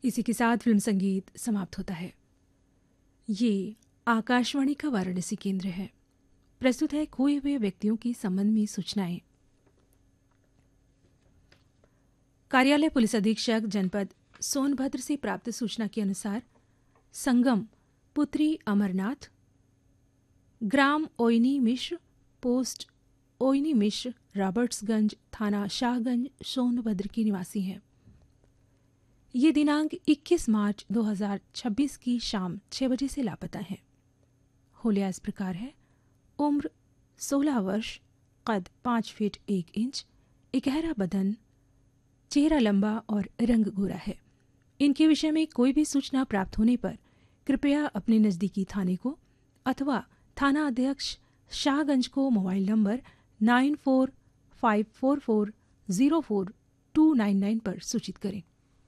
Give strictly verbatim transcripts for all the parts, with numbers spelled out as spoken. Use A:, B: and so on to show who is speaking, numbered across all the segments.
A: इसी के साथ फिल्म संगीत समाप्त होता है। ये आकाशवाणी का वाराणसी केंद्र है। प्रस्तुत है खोए हुए व्यक्तियों के संबंध में सूचनाएं। कार्यालय पुलिस अधीक्षक जनपद सोनभद्र से प्राप्त सूचना के अनुसार संगम पुत्री अमरनाथ, ग्राम ओइनी मिश्र, पोस्ट ओइनी मिश्र, रॉबर्ट्सगंज, थाना शाहगंज, सोनभद्र की निवासी हैं। ये दिनांक इक्कीस मार्च दो हज़ार छब्बीस की शाम छह बजे से लापता हैं। हुलिया इस प्रकार है: उम्र सोलह वर्ष, कद पाँच फीट एक इंच, इकहरा बदन, चेहरा लंबा और रंग गोरा है। इनके विषय में कोई भी सूचना प्राप्त होने पर कृपया अपने नज़दीकी थाने को अथवा थाना अध्यक्ष शाहगंज को mobile number nine four five four four zero four to nine nine पर सूचित करें।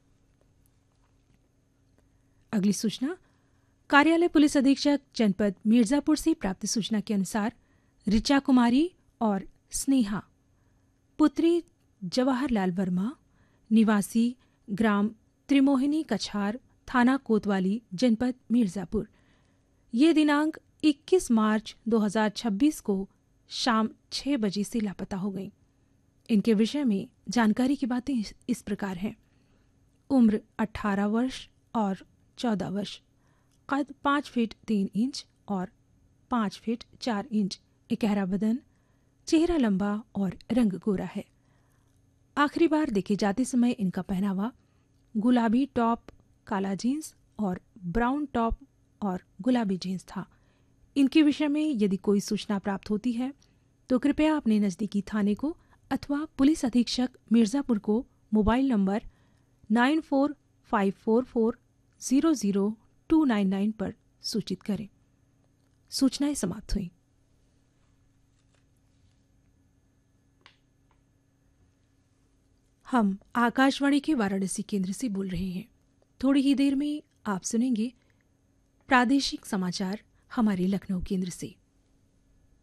A: अगली सूचना कार्यालय पुलिस अधीक्षक जनपद मिर्जापुर से प्राप्त सूचना के अनुसार ऋचा कुमारी और स्नेहा पुत्री जवाहरलाल वर्मा, निवासी ग्राम त्रिमोहिनी कछार, थाना कोतवाली, जनपद मिर्जापुर, ये दिनांक इक्कीस मार्च दो हज़ार छब्बीस को शाम छह बजे से लापता हो गई। इनके विषय में जानकारी की बातें इस प्रकार हैं: उम्र अठारह वर्ष और चौदह वर्ष, कद पाँच फीट तीन इंच और पाँच फीट चार इंच, इकहरा बदन, चेहरा लंबा और रंग गोरा है। आखिरी बार देखे जाते समय इनका पहनावा गुलाबी टॉप, काला जीन्स और ब्राउन टॉप और गुलाबी जीन्स था। इनके विषय में यदि कोई सूचना प्राप्त होती है तो कृपया अपने नज़दीकी थाने को अथवा पुलिस अधीक्षक मिर्ज़ापुर को mobile number nine four five four four zero zero two nine nine पर सूचित करें। सूचनाएं समाप्त हुई। हम आकाशवाणी के वाराणसी केंद्र से बोल रहे हैं। थोड़ी ही देर में आप सुनेंगे प्रादेशिक समाचार हमारे लखनऊ केंद्र से।